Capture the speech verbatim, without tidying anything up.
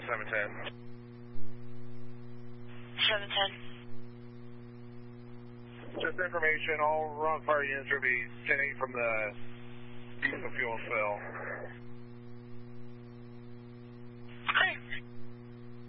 seven ten. seven ten. Just information, all wrong fire units will be ten eight from the diesel fuel spill.